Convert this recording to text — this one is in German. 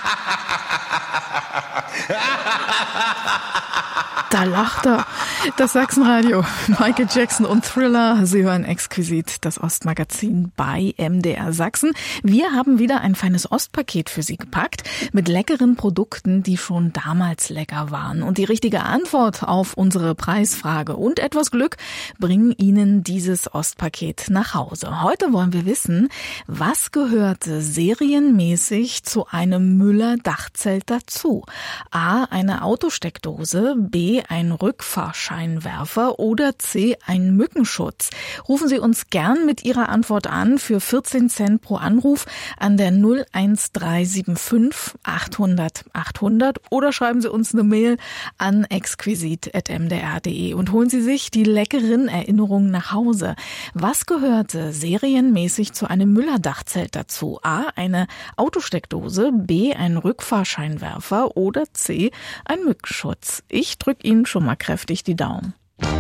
Da lacht er. Das Sachsenradio. Michael Jackson und Thriller. Sie hören exquisit das Ostmagazin bei MDR Sachsen. Wir haben wieder ein feines Ostpaket für Sie gepackt mit leckeren Produkten, die schon damals lecker waren. Und die richtige Antwort auf unsere Preisfrage und etwas Glück bringen Ihnen dieses Ostpaket nach Hause. Heute wollen wir wissen, was gehörte serienmäßig zu einem Müller-Dachzelt dazu? A. Eine Autosteckdose, B. ein Rückfahrscheinwerfer oder C. ein Mückenschutz. Rufen Sie uns gern mit Ihrer Antwort an für 14 Cent pro Anruf an der 01375 800 800 oder schreiben Sie uns eine Mail an exquisit@mdr.de und holen Sie sich die leckeren Erinnerungen nach Hause. Was gehörte serienmäßig zu einem Müller-Dachzelt dazu? A. eine Autosteckdose, B. ein Rückfahrscheinwerfer oder C. ein Mückenschutz. Ich drücke Ihnen schon mal kräftig die Daumen.